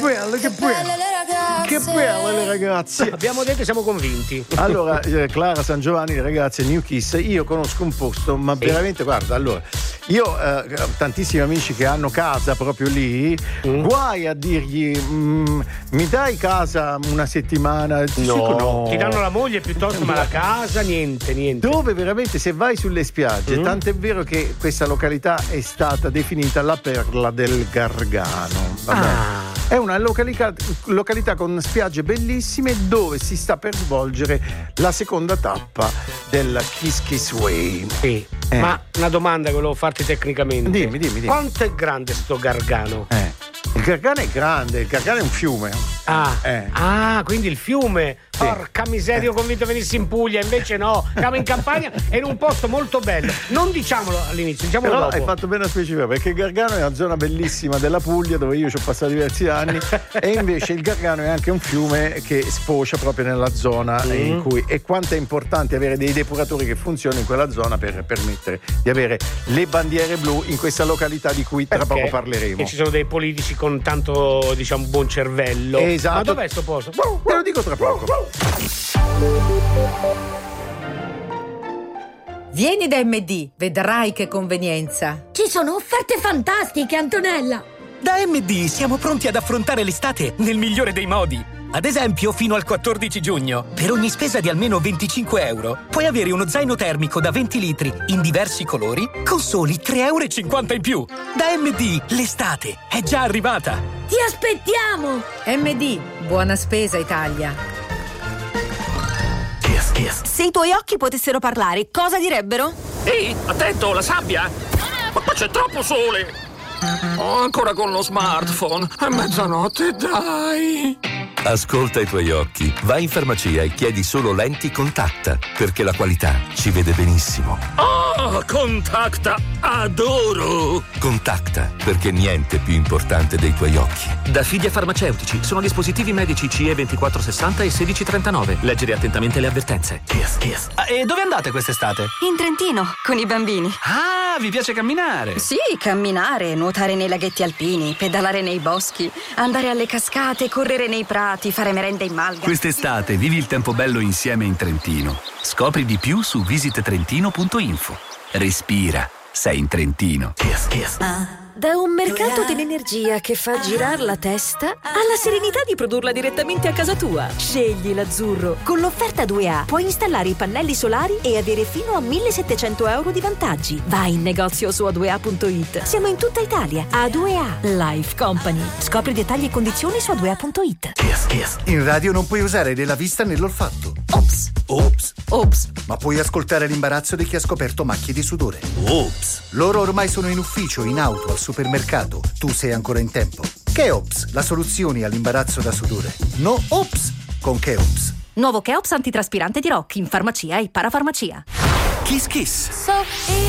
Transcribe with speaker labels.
Speaker 1: Che belle le ragazze.
Speaker 2: Abbiamo detto, siamo convinti.
Speaker 1: Allora, Clara San Giovanni, le ragazze New Kiss, io conosco un posto, ma veramente, guarda, allora, io ho tantissimi amici che hanno casa proprio lì, guai a dirgli mi dai casa una settimana?
Speaker 2: No. Ti danno la moglie piuttosto, ma la casa niente.
Speaker 1: Dove veramente, se vai sulle spiagge, tant'è vero che questa località è stata definita la perla del Gargano. Vabbè. È una località con spiagge bellissime dove si sta per svolgere la seconda tappa del Kiss Kiss Way.
Speaker 2: Ma una domanda che volevo farti tecnicamente.
Speaker 1: Dimmi.
Speaker 2: Quanto è grande sto Gargano?
Speaker 1: Il Gargano è grande, il Gargano è un fiume.
Speaker 2: Quindi il fiume. Sì. Porca miseria, io convinto venissi in Puglia, invece no, siamo in campagna e in un posto molto bello. Non diciamolo all'inizio, diciamolo
Speaker 1: però
Speaker 2: dopo.
Speaker 1: Hai fatto bene a specificare, perché il Gargano è una zona bellissima della Puglia dove io ci ho passato diversi anni e invece il Gargano è anche un fiume che sfocia proprio nella zona in cui, e quanto è importante avere dei depuratori che funzionano in quella zona per permettere di avere le bandiere blu in questa località di cui tra poco parleremo.
Speaker 2: Che ci sono dei politici con tanto, diciamo, buon cervello.
Speaker 1: Esatto.
Speaker 2: Ma dov'è sto posto?
Speaker 1: Te lo dico tra poco.
Speaker 3: Vieni da MD, vedrai che convenienza.
Speaker 4: Ci sono offerte fantastiche, Antonella.
Speaker 5: Da MD siamo pronti ad affrontare l'estate nel migliore dei modi. Ad esempio, fino al 14 giugno, per ogni spesa di almeno 25 euro, puoi avere uno zaino termico da 20 litri in diversi colori con soli 3,50 euro in più. Da MD, l'estate è già arrivata.
Speaker 4: Ti aspettiamo!
Speaker 3: MD, buona spesa Italia.
Speaker 6: Se i tuoi occhi potessero parlare, cosa direbbero?
Speaker 7: Ehi, attento, la sabbia! Ma qua c'è troppo sole! Oh, ancora con lo smartphone! È mezzanotte, dai!
Speaker 8: Ascolta i tuoi occhi, vai in farmacia e chiedi solo lenti Contacta, perché la qualità ci vede benissimo.
Speaker 7: Oh, Contacta, adoro!
Speaker 8: Contacta, perché niente è più importante dei tuoi occhi.
Speaker 7: Da Fidia Farmaceutici, sono dispositivi medici CE 2460 e 1639. Leggere attentamente le avvertenze.
Speaker 5: E dove andate quest'estate?
Speaker 6: In Trentino, con i bambini.
Speaker 5: Ah, vi piace camminare?
Speaker 6: Sì, camminare, nuotare nei laghetti alpini, pedalare nei boschi, andare alle cascate, correre nei prati, fare merenda in malga.
Speaker 9: Quest'estate vivi il tempo bello insieme in Trentino. Scopri di più su visittrentino.info. Respira, sei in Trentino.
Speaker 10: Da un mercato dell'energia che fa girare la testa alla serenità di produrla direttamente a casa tua. Scegli l'azzurro. Con l'offerta 2A puoi installare i pannelli solari e avere fino a 1.700 euro di vantaggi. Vai in negozio su a2a.it. Siamo in tutta Italia. A2A Life Company. Scopri dettagli e condizioni su a2a.it.
Speaker 11: In radio non puoi usare né la vista né l'olfatto. Ops. Ma puoi ascoltare l'imbarazzo di chi ha scoperto macchie di sudore. Loro ormai sono in ufficio, in auto, al supermercato. Tu sei ancora in tempo. Cheops, la soluzione all'imbarazzo da sudore. No ops con Cheops.
Speaker 10: Nuovo Cheops antitraspirante di Rock in farmacia e parafarmacia.
Speaker 5: Kiss Kiss.